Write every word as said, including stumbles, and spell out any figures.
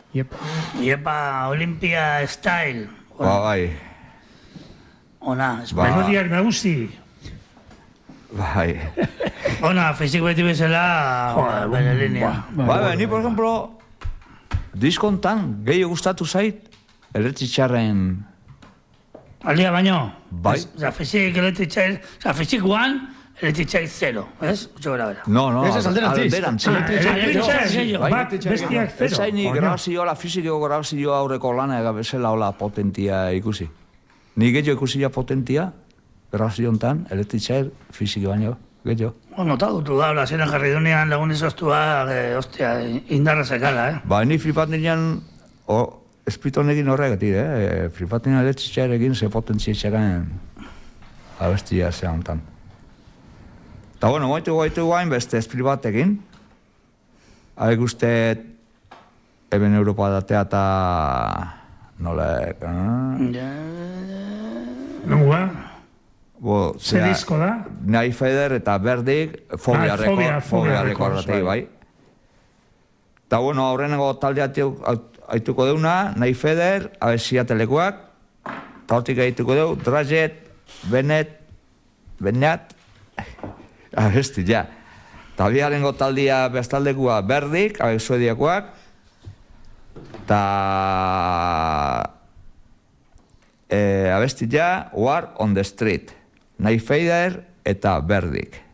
Yep. Iepa, Olimpia Style. Ba, bai. Ona, Ba. Melodiak nagusi. Bai. ona, fizik beti bezala, bere linea. Bai, bai, ni, por ejemplo, diskontan gehiago gustatu zait, Eletitxarren... Aldia baino? Bai. Oza, fizik Eletitxar, oza, fizik guan, Eletitxar zero, ez? Utxo gara bera. No, no, Ez ez alderantziz. alderantziz. Eletitxar, Bat, bestiak zero. Ez haini grabazioa, fiziko grabazioa aurreko lana ega bezala hola potentia ikusi. Ni gehiago ikusi ja potentia, grabazio hontan, Eletitxar fiziko baino, gehiago. Nota dutu da, la zena jarri dunean lagun izoztua, ostia, indarra zekala, eh? Ba, ni flipat nirean, espitonekin horregatik, eh? Flipat nirean Eletitxarekin ze potentzia txeran abestia ze hontan. Eta, bueno, moitu goitu guain beste espri batekin. Haik uste, eben Europa datea eta nolek, eh? Nunga? Bo, Ze disko da? Nahi Feder eta Berdik, Fobia Ah, Fobia, rekord, Fobia Fobia Records, rekordati, bai. Eta, bueno, aurreneko talde haituko deuna, Nahi Feder, Abesia Telekoak, eta hortik haituko deu, Drajet, Benet, Benet, abesti, ja. Eta biharengo taldia bestaldekua Berdik, Abesuediakoak, eta eh, abesti ja, War on the Street. Nahi Feder eta Berdik.